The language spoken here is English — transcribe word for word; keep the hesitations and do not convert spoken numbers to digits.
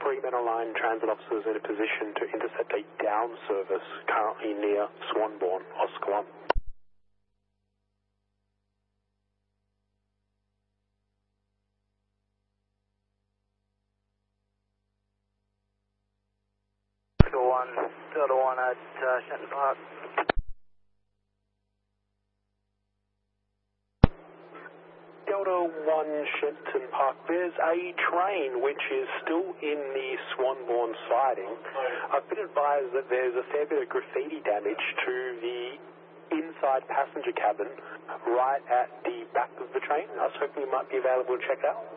Fremantle Line transit officers in a position to intercept a down service currently near Swanbourne, Oscar one. Delta one, Delta one at uh, Shenton Park. Delta one, Shenton Park. There's a train which is still in the Swanbourne siding. I've been advised that there's a fair bit of graffiti damage to the inside passenger cabin right at the back of the train. I was hoping you might be available to check out.